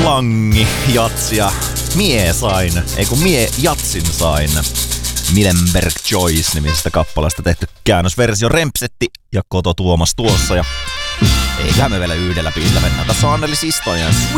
Slangi, jatsia. Mie jatsin sain. Milenberg Joyce-nimisestä kappaleesta tehty käännösversio Rempsetti ja Koto Tuomas tuossa. Ja eiköhän me vielä yhdellä biisillä mennään. Tässä on Anneli Sistonen.